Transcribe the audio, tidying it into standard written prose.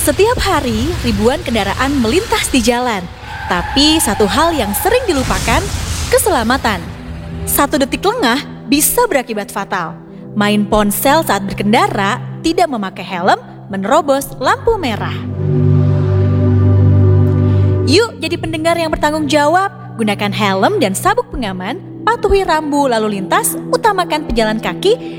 Setiap hari, ribuan kendaraan melintas di jalan. Tapi satu hal yang sering dilupakan, keselamatan. 1 detik lengah bisa berakibat fatal. Main ponsel saat berkendara, tidak memakai helm, menerobos lampu merah. Yuk jadi pendengar yang bertanggung jawab, gunakan helm dan sabuk pengaman, patuhi rambu lalu lintas, utamakan pejalan kaki,